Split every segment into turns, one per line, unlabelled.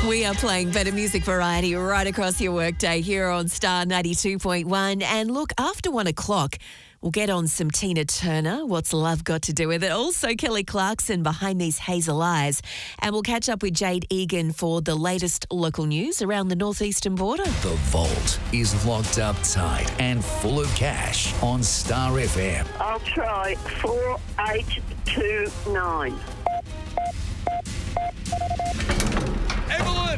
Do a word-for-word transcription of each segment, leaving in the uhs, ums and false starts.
We are playing better music variety right across your workday here on Star ninety-two point one. And look, after one o'clock, we'll get on some Tina Turner. What's love got to do with it? Also, Kelly Clarkson, Behind These Hazel Eyes. And we'll catch up with Jade Egan for the latest local news around the northeastern border.
The vault is locked up tight and full of cash on Star F M.
I'll try four eight two nine.
Evelyn!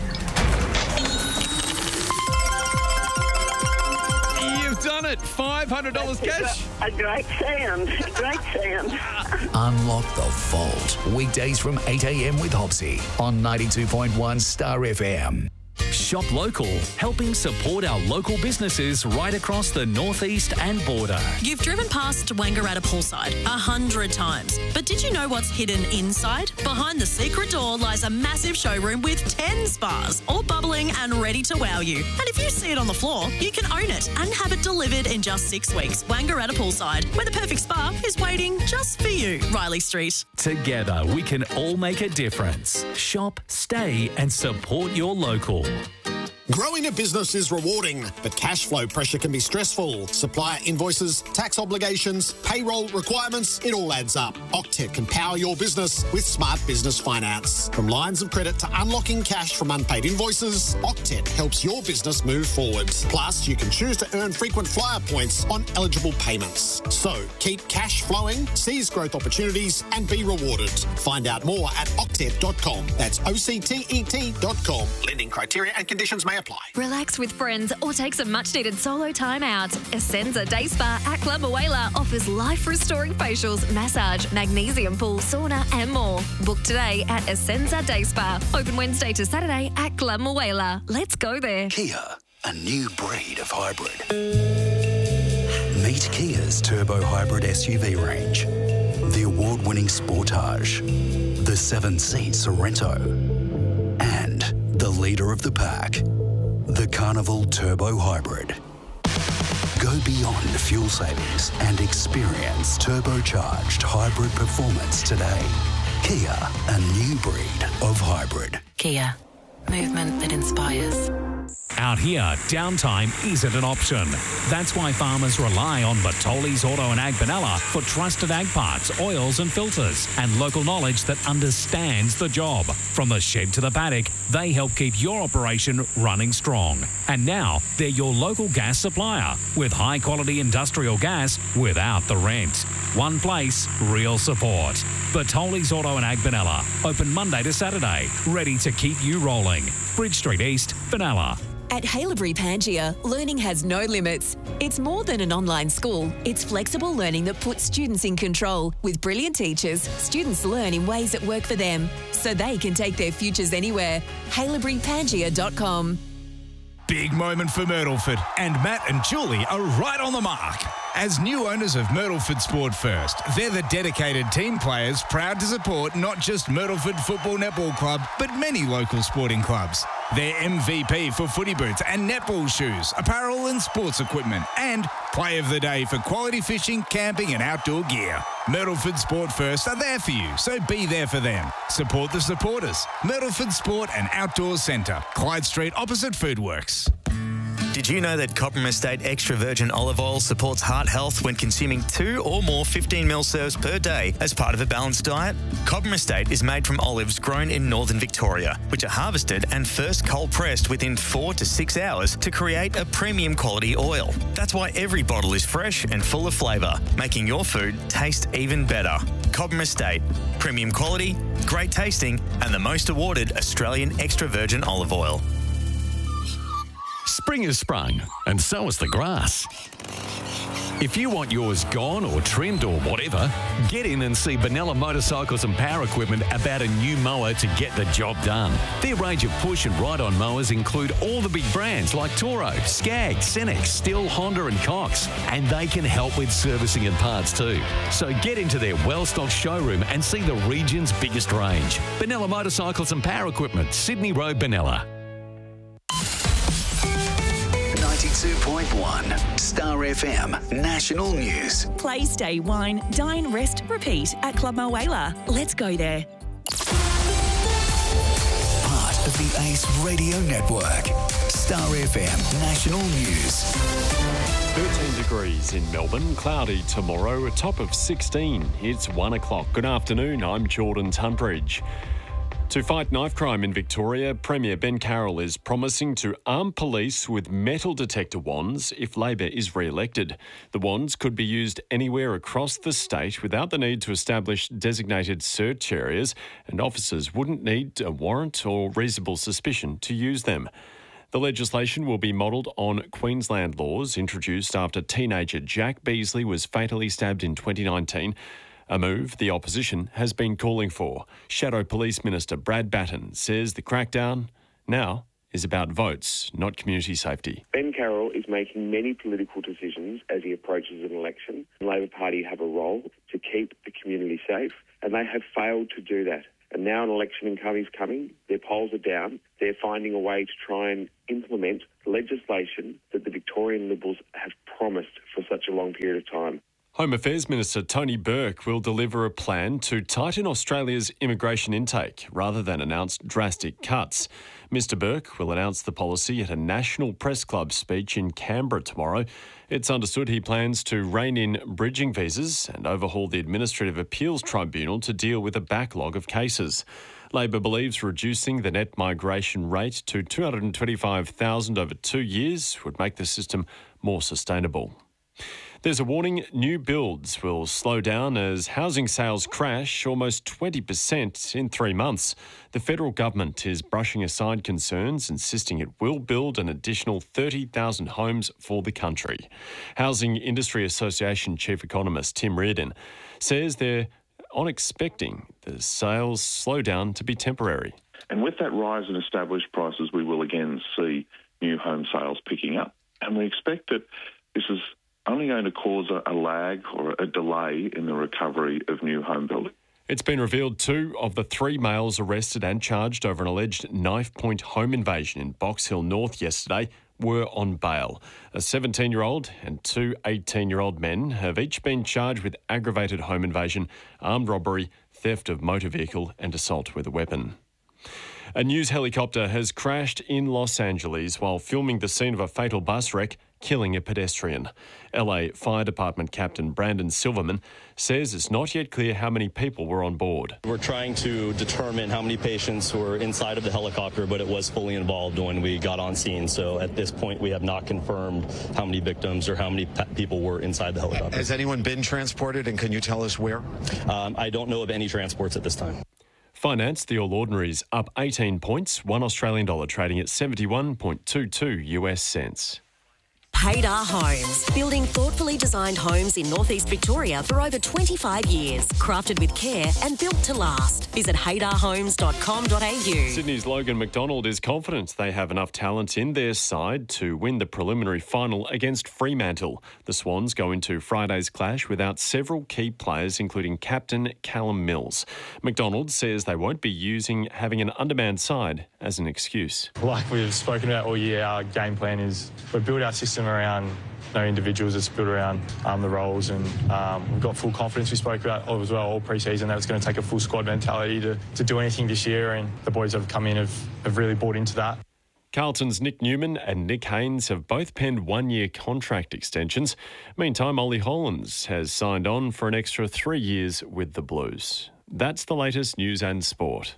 You've done it. five hundred dollars cash.
A great sound. A great sound.
Unlock the vault. Weekdays from eight a.m. with Hopsy on ninety-two point one Star F M.
Shop local, helping support our local businesses right across the northeast and border.
You've driven past Wangaratta Poolside a hundred times, but did you know what's hidden inside? Behind the secret door lies a massive showroom with ten spas, all bubbling and ready to wow you. And if you see it on the floor, you can own it and have it delivered in just six weeks. Wangaratta Poolside, where the perfect spa is waiting just for you. Riley Street.
Together, we can all make a difference. Shop, stay, and support your local.
Growing a business is rewarding, but cash flow pressure can be stressful. Supplier invoices, tax obligations, payroll requirements, it all adds up. Octet can power your business with smart business finance. From lines of credit to unlocking cash from unpaid invoices, Octet helps your business move forward. Plus, you can choose to earn frequent flyer points on eligible payments. So, keep cash flowing, seize growth opportunities, and be rewarded. Find out more at octet dot com. That's O C T E T dot com. Lending criteria and conditions may apply.
Relax with friends or take some much-needed solo time out. Essenza Day Spa at Club Muela offers life-restoring facials, massage, magnesium pool, sauna and more. Book today at Essenza Day Spa. Open Wednesday to Saturday at Club Muela. Let's go there.
Kia, a new breed of hybrid. Meet Kia's turbo hybrid S U V range. The award-winning Sportage, the seven-seat Sorento, and the leader of the pack, the Carnival Turbo Hybrid. Go beyond fuel savings and experience turbocharged hybrid performance today. Kia, a new breed of hybrid.
Kia, movement that inspires.
Out here, downtime isn't an option. That's why farmers rely on Bertoli's Auto and Ag Benalla for trusted ag parts, oils and filters, and local knowledge that understands the job. From the shed to the paddock, they help keep your operation running strong. And now, they're your local gas supplier with high-quality industrial gas without the rent. One place, real support. Bertoli's Auto and Ag Benalla, open Monday to Saturday, ready to keep you rolling. Bridge Street East, Benalla.
At Haileybury Pangaea, learning has no limits. It's more than an online school. It's flexible learning that puts students in control. With brilliant teachers, students learn in ways that work for them, so they can take their futures anywhere. Haileybury Pangaea dot com.
Big moment for Myrtleford, and Matt and Julie are right on the mark. As new owners of Myrtleford Sport First, they're the dedicated team players proud to support not just Myrtleford Football Netball Club, but many local sporting clubs. They're M V P for footy boots and netball shoes, apparel and sports equipment, and play of the day for quality fishing, camping and outdoor gear. Myrtleford Sport First are there for you, so be there for them. Support the supporters. Myrtleford Sport and Outdoor Centre, Clyde Street opposite Foodworks.
Did you know that Cobram Estate Extra Virgin Olive Oil supports heart health when consuming two or more fifteen mil serves per day as part of a balanced diet? Cobram Estate is made from olives grown in northern Victoria, which are harvested and first cold pressed within four to six hours to create a premium quality oil. That's why every bottle is fresh and full of flavour, making your food taste even better. Cobram Estate, premium quality, great tasting, and the most awarded Australian extra virgin olive oil.
Spring has sprung, and so has the grass. If you want yours gone or trimmed or whatever, get in and see Benalla Motorcycles and Power Equipment about a new mower to get the job done. Their range of push and ride-on mowers include all the big brands like Toro, Skag, Cenex, Stihl, Honda and Cox, and they can help with servicing and parts too. So get into their well-stocked showroom and see the region's biggest range. Benalla Motorcycles and Power Equipment, Sydney Road, Benalla.
ninety-two point one Star F M National News.
Play, stay, wine, dine, rest, repeat at Club Muela. Let's go there.
Part of
The Ace Radio Network. Star F M National News.
thirteen degrees in Melbourne, cloudy tomorrow, a top of sixteen. It's one o'clock. Good afternoon, I'm Jordan Tunbridge. To fight knife crime in Victoria, Premier Ben Carroll is promising to arm police with metal detector wands if Labor is re-elected. The wands could be used anywhere across the state without the need to establish designated search areas, and officers wouldn't need a warrant or reasonable suspicion to use them. The legislation will be modelled on Queensland laws introduced after teenager Jack Beasley was fatally stabbed in twenty nineteen. A move the opposition has been calling for. Shadow Police Minister Brad Batten says the crackdown now is about votes, not community safety.
Ben Carroll is making many political decisions as he approaches an election. The Labor Party have a role to keep the community safe, and they have failed to do that. And now an election income is coming, their polls are down, they're finding a way to try and implement legislation that the Victorian Liberals have promised for such a long period of time.
Home Affairs Minister Tony Burke will deliver a plan to tighten Australia's immigration intake rather than announce drastic cuts. Mister Burke will announce the policy at a National Press Club speech in Canberra tomorrow. It's understood he plans to rein in bridging visas and overhaul the Administrative Appeals Tribunal to deal with a backlog of cases. Labor believes reducing the net migration rate to two hundred twenty-five thousand over two years would make the system more sustainable. There's a warning new builds will slow down as housing sales crash almost twenty percent in three months. The federal government is brushing aside concerns, insisting it will build an additional thirty thousand homes for the country. Housing Industry Association Chief Economist Tim Reardon says they're on expecting the sales slowdown to be temporary.
And with that rise in established prices, we will again see new home sales picking up. And we expect that this is only going to cause a, a lag or a delay in the recovery of new home building.
It's been revealed two of the three males arrested and charged over an alleged knife-point home invasion in Box Hill North yesterday were on bail. A seventeen-year-old and two eighteen-year-old men have each been charged with aggravated home invasion, armed robbery, theft of motor vehicle and assault with a weapon. A news helicopter has crashed in Los Angeles while filming the scene of a fatal bus wreck, killing a pedestrian. L A Fire Department Captain Brandon Silverman says it's not yet clear how many people were on board.
We're trying to determine how many patients were inside of the helicopter, but it was fully involved when we got on scene. So at this point, we have not confirmed how many victims or how many pe- people were inside the helicopter.
Has anyone been transported, and can you tell us where?
Um, I don't know of any transports at this time.
Finance, the All Ordinaries up eighteen points, one Australian dollar trading at seventy-one point two two U S cents.
Haydar Homes, building thoughtfully designed homes in northeast Victoria for over twenty-five years. Crafted with care and built to last. Visit haydar homes dot com dot a u.
Sydney's Logan McDonald is confident they have enough talent in their side to win the preliminary final against Fremantle. The Swans go into Friday's clash without several key players, including captain Callum Mills. McDonald says they won't be using having an undermanned side as an excuse.
Like we've spoken about all year, our game plan is we build our system around no individuals. It's built around um, the roles, and um, we've got full confidence. We spoke about as well all pre-season that it's going to take a full squad mentality to, to do anything this year, and the boys have come in have, have really bought into that.
Carlton's Nick Newman and Nick Haynes have both penned one-year contract extensions. Meantime, Ollie Hollands has signed on for an extra three years with the Blues. That's the latest news and sport.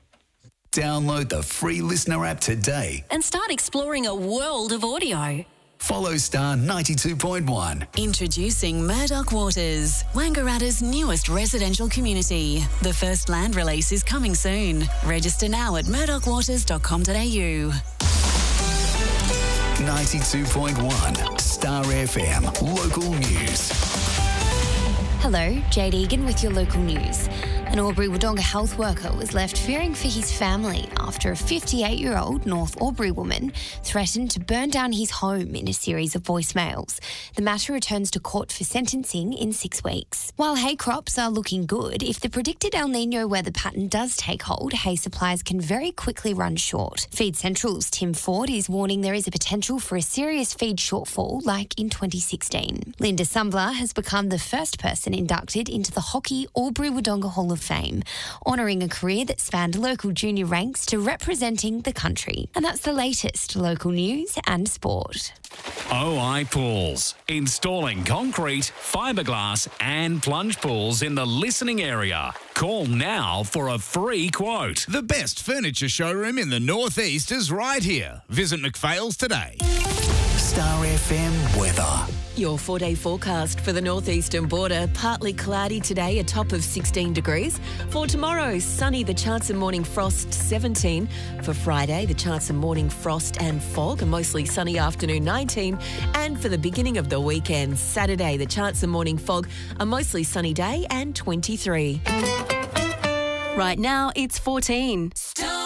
Download the free Listener app today
And start exploring a world of audio.
Follow Star ninety-two point one.
Introducing Murdoch Waters, Wangaratta's newest residential community. The first land release is coming soon. Register now at murdoch waters dot com dot a u.
ninety-two point one Star F M Local News.
Hello, Jade Egan with your local news. An Albury Wodonga health worker was left fearing for his family after a fifty-eight-year-old North Albury woman threatened to burn down his home in a series of voicemails. The matter returns to court for sentencing in six weeks. While hay crops are looking good, if the predicted El Nino weather pattern does take hold, hay supplies can very quickly run short. Feed Central's Tim Ford is warning there is a potential for a serious feed shortfall like in twenty sixteen. Linda Sumbler has become the first person inducted into the Hockey Albury Wodonga Hall of Fame, honouring a career that spanned local junior ranks to representing the country. And that's the latest local news and sport.
O I Pools, installing concrete, fiberglass and plunge pools in the listening area. Call now for a free quote.
The best furniture showroom in the northeast is right here. Visit McPhail's today.
Star F M weather.
Your four-day forecast for the northeastern border. Partly cloudy today, a top of sixteen degrees. For tomorrow, sunny, the chance of morning frost, seventeen. For Friday, the chance of morning frost and fog, a mostly sunny afternoon, nineteen. And for the beginning of the weekend, Saturday, the chance of morning fog, a mostly sunny day and twenty-three.
Right now, it's fourteen.
Star